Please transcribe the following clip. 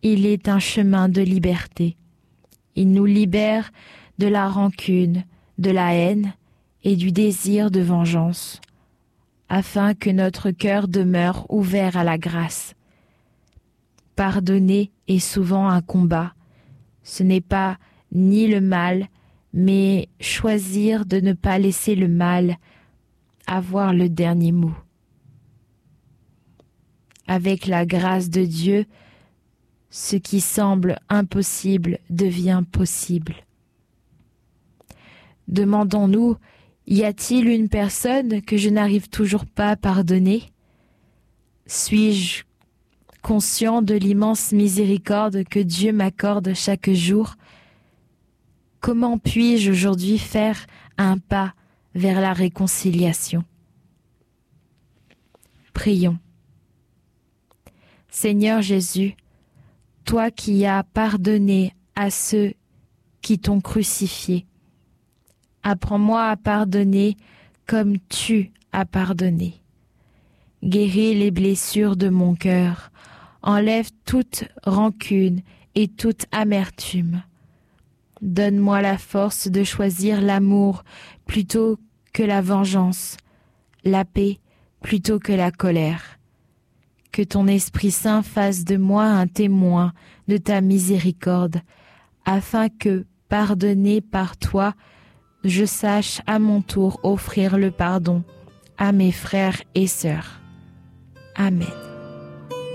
il est un chemin de liberté. Il nous libère de la rancune, de la haine et du désir de vengeance, afin que notre cœur demeure ouvert à la grâce. Pardonner est souvent un combat. Ce n'est pas ni le mal, mais choisir de ne pas laisser le mal avoir le dernier mot. Avec la grâce de Dieu, ce qui semble impossible devient possible. Demandons-nous, y a-t-il une personne que je n'arrive toujours pas à pardonner? Suis-je conscient de l'immense miséricorde que Dieu m'accorde chaque jour? Comment puis-je aujourd'hui faire un pas vers la réconciliation? Prions. Seigneur Jésus, toi qui as pardonné à ceux qui t'ont crucifié, apprends-moi à pardonner comme tu as pardonné. Guéris les blessures de mon cœur, enlève toute rancune et toute amertume. Donne-moi la force de choisir l'amour plutôt que la vengeance, la paix plutôt que la colère. Que ton Esprit Saint fasse de moi un témoin de ta miséricorde, afin que, pardonné par toi, je sache à mon tour offrir le pardon à mes frères et sœurs. Amen.